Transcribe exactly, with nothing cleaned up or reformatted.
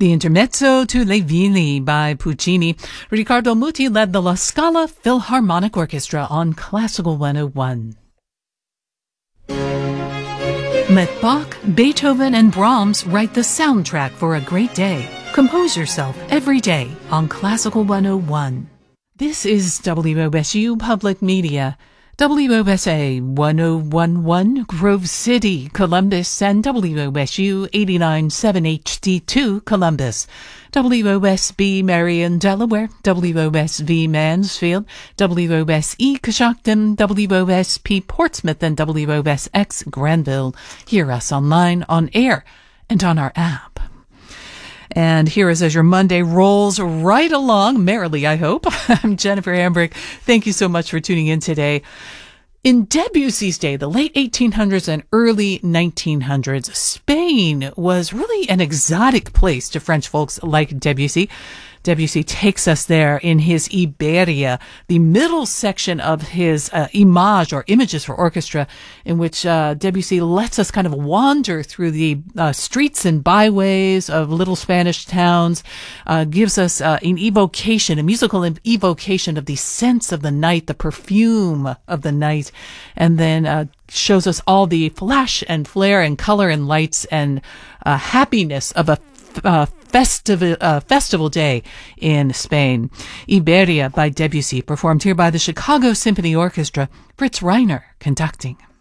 The Intermezzo to Le Villi by Puccini. Riccardo Muti led the La Scala Philharmonic Orchestra on Classical one oh one. Let Bach, Beethoven, and Brahms write the soundtrack for a great day. Compose yourself every day on Classical one oh one. This is W O S U Public Media. W O S A one oh one point one Grove City, Columbus, and W O S U eighty-nine point seven H D two Columbus, W O S B Marion, Delaware, W O S V Mansfield, W O S E Coshocton, W O S P Portsmouth, and W O S X Granville. Hear us online, on air, and on our app. And here is as your Monday rolls right along, merrily, I hope. I'm Jennifer Hambrick. Thank you so much for tuning in today. In Debussy's day, the late eighteen hundreds and early nineteen hundreds, Spain was really an exotic place to French folks like Debussy. Debussy takes us there in his Iberia, the middle section of his uh, Image, or Images for Orchestra, in which uh, Debussy lets us kind of wander through the uh, streets and byways of little Spanish towns, uh, gives us uh, an evocation, a musical evocation of the sense of the night, the perfume of the night, and then uh, shows us all the flash and flare and color and lights and uh, happiness of a Uh, festival, uh, festival day in Spain. Iberia by Debussy, performed here by the Chicago Symphony Orchestra, Fritz Reiner conducting.